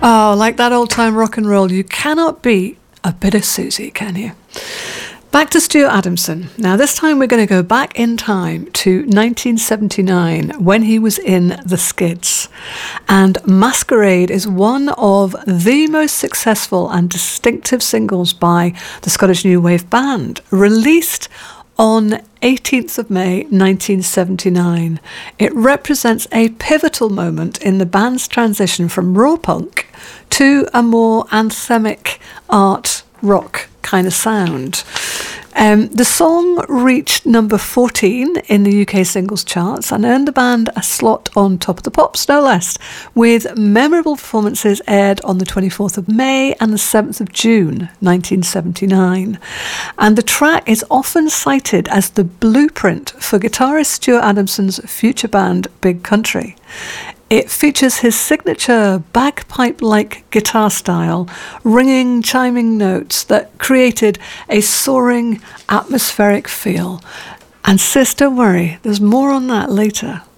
Oh, like that old time rock and roll, you cannot beat a bit of Susie, can you? Back to Stuart Adamson. Now, this time we're going to go back in time to 1979 when he was in The Skids. And Masquerade is one of the most successful and distinctive singles by the Scottish New Wave Band, released on 18th of May 1979. It represents a pivotal moment in the band's transition from raw punk to a more anthemic art rock kind of sound. The song reached number 14 in the UK singles charts and earned the band a slot on Top of the Pops, no less, with memorable performances aired on the 24th of May and the 7th of June 1979. And the track is often cited as the blueprint for guitarist Stuart Adamson's future band Big Country. It features his signature bagpipe-like guitar style, ringing, chiming notes that created a soaring, atmospheric feel. And sis, don't worry, there's more on that later.